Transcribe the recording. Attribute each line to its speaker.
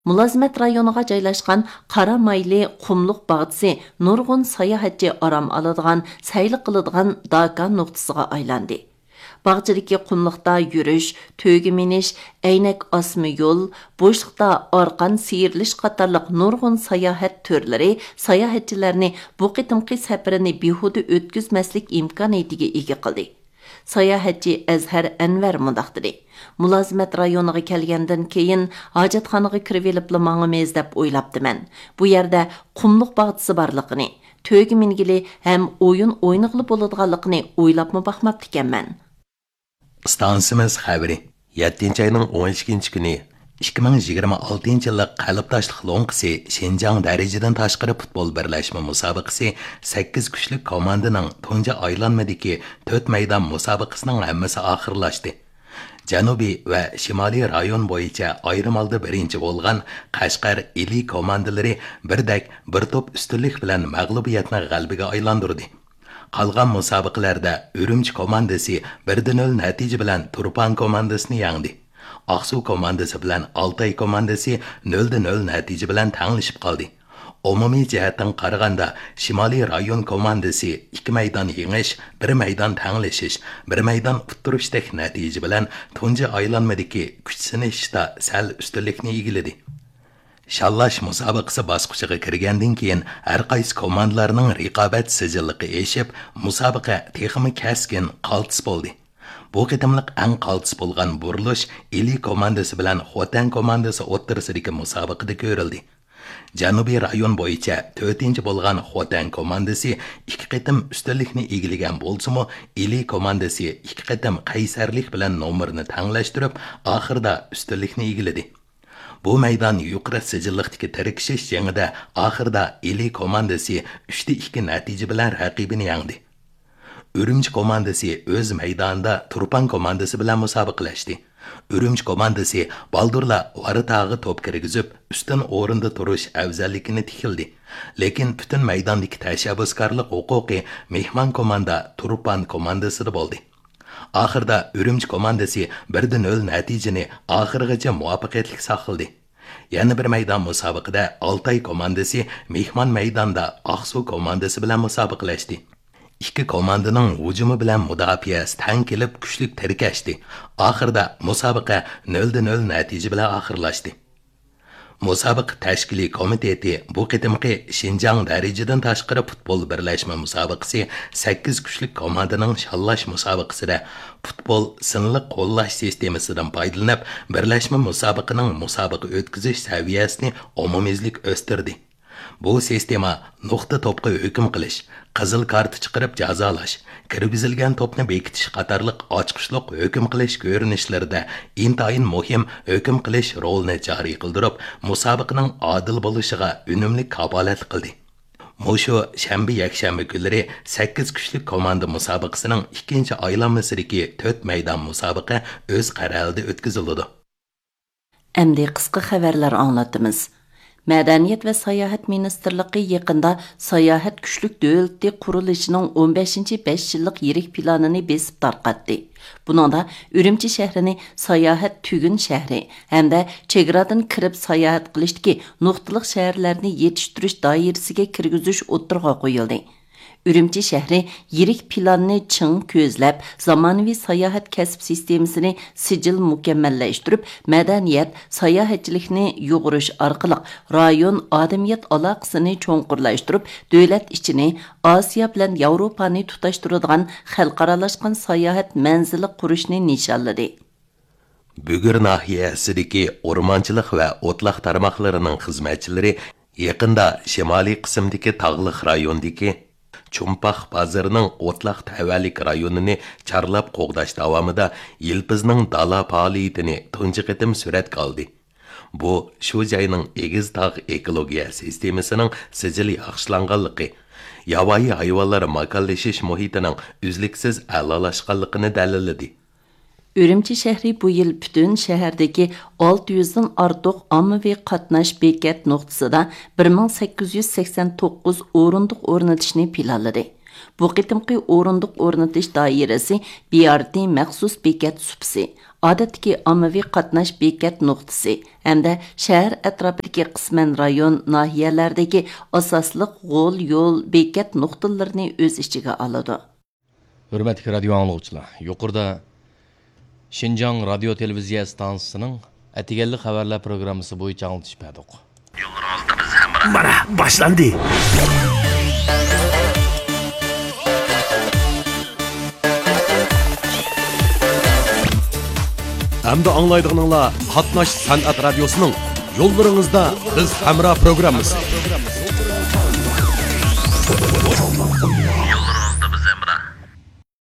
Speaker 1: Mulozimat rayoniga joylashgan Qara Mayli qumluq bog'chisi nurg'un sayohatchi aram oladigan, sayli qiladigan Daka nuqtasiga aylandi. Bog'chadagi qumluqda yurish, to'yga minish, aynak osma yo'l, bo'shliqda orqan siyirilish qatorliq nurg'un sayohat turlari sayohatchilarni bu qitimqi safarini behuda o'tkazmaslik imkoniyatiga ega qildi. Sayohatchi Azhar Anvar mundaq dedi. Mulozimat rayoniga kelgandan keyin hojatxonaga kirib elibla mangimiz deb o'ylabdiman. Bu yerda qumluq bog'chisi borligini, to'yga mingili ham o'yin o'ynag'ili bo'ladiganligini o'ylabmi baxmabdi ekanman.
Speaker 2: Stansimiz xabari 7-oyning 12-kuni 2026 yillik qalbtoshliq lo'nqisi Şinjan darajadan tashqari futbol birlashma musobaqasi 8 kuchli komandaning tunji aylanmadagi 4 maydon musobaqasining hammasi oxirlashdi. Janubiy va Shimoliy rayon bo'yicha ayrim holda birinchi bo'lgan Qashqar ili komandalari birdak bir to'p ustunlik bilan mag'lubiyatni g'alabaga aylantirdi. Qolgan musobaqalarda Urumchi komandasi 1-0 natija bilan Turpan komandasini yengdi. Aqsu komandasi bilan Altay komandasi 0-0 natija bilan tanglashib qoldi. Umumiy jihatdan qaraganda Shimoliy rayon komandasi 2 maydon yengish, 1 maydon tanglashish, 1 maydon uttirishdek natija bilan tunji aylanmadagi kuch sinashda sal ustunlikni egiladi. Shallash musobaqasi bosqichiga kirgandan keyin har qaysi komandalarning raqobat sijilligi eshib, musobaqa texmi kaskin qaltis bo'ldi. Bu qitimliq eng qaltis bo'lgan burilish Ili komandasi bilan Xotan komandasi o'ttirisidagi musobaqada ko'rildi. Janubiy rayon bo'yicha 4-chi bo'lgan Xotan komandasi 2 qitim ustunlikni egillagan bo'lsa-mu, Ili komandasi 2 qitim qaysarlik bilan nomerni tanglashtirib, oxirida ustunlikni egilladi. Bu maydon yuqori sijillikdagi tirkishish jangida oxirida Ili komandasi 3-2 natija bilan raqibini yengdi. Urumchi komandasi o'z maydonida Turpan komandasi bilan musobaqalashdi. Urumchi komandasi baldurla Varitag'i to'p kirgizib, ustun o'rinda turish afzalligini tikildi. Lekin butun maydondagi tashabbuskorlik huquqi mehmon komanda Turpan komandasida bo'ldi. Oxirida Urumchi komandasi 1-0 natijani oxirigacha muvaffaqiyatli saqladi. Yana bir maydon musobaqada Altay komandasi mehmon maydonda Aqsu komandasi bilan musobaqalashdi. İki komandaning hujumi bilan mudofaasi tang kelib kuchlik tirkashdi. Oxirida musobaqa 0-0 natija bilan oxirlashdi. Musobaqa tashkiliy komiteti bu qitimqi Şinjan darajadan tashqari futbol birlashma musobaqasi 8 kuchlik komandaning shallash musobaqasida futbol sinliq qo'llash sistemasidan foydalanib, birlashma musobaqaning musobaqa o'tkazish saviyasini umumiylik o'stirdi. Bu sistema nuqta to'pga hukm qilish, qizil karta chiqarib jazolash, kirgizilgan to'pni bekitish qatorliq ochiqishliq hukm qilish ko'rinishlarida intayin muhim hukm qilish rolini joriy qildirib, musobaqaning adil bo'lishiga unumli kafolat qildi. Mushu shanba yakshanba kunlari 8 kuchli komanda musobaqasining 2-chi aylanmasidagi 4 maydon musobaqa o'z qarorida o'tkazildi.
Speaker 1: Endi qisqa xabarlar anglatamiz. Madaniyat ve Sayohat Ministerliği yaqında Sayohat Kuchlik Davlati qurilishining 15-5 yillik yirik planini besib tarqatdi. Buningda Urumchi shahrini sayohat tugun shahri hamda chegaradan kirib sayohat qilishdagi nuqtaliq shaharlarni yetishtirish doirasiga kirgizish o'tirg'a qo'yildi. Urumchi shahri yirik planni ching ko'zlab, zamonaviy sayohat kasb sistemasini sijil mukammallashtirib, madaniyat, sayohatchilikni yo'g'irish orqali rayon odamiyat aloqasini cho'nqurlashtirib, davlat ichini Osiyo bilan Yevropani tutashtiradigan xalqaralashgan sayohat manzili qurishni nishonladi.
Speaker 2: Bugur nahiyasidagi o'rmonchilik va o'tloq tarmoqlarining xizmatchilari yaqinda shimoliy qismdagi tog'liq rayondagi Chumpaq bozorining o'tloq tavallik rayonini charlab qo'g'dash davomida yilpizning dala faoliyatini tunji qitim suratga oldi. Bu shu joyning egiz tog' ekologiya sistemasining sijili yaxshilanganligi, yovvoyi hayvonlar makonlashish muhitining uzluksiz a'lolashganligini dalilladi.
Speaker 1: Urumchi shahri bu yil butun shahardagi 600 dan ortiq ommaviy qatnash bekat nuqtasida 1889 o'rindiq o'rnatishni planladi. Bu qitimqi o'rindiq o'rnatish doirasi BRT maxsus bekat supsi odatdagi ommaviy qatnash bekat nuqtasi hamda shahar atrofidagi qisman rayon nohiyalardagi asosliq g'ol yo'l bekat nuqtalarini o'z ichiga oladi.
Speaker 3: Hürmetli radyo anlıqçılar, yuqorida Şinjan radio televiziya stansiyasining atiganli xabarlar programmasi bo'yicha anglitish berdik.
Speaker 4: Mana boshlandi. Hamda anglaydiganlar Qatnash san'at radiosining yo'llaringizda biz hamra programmasi.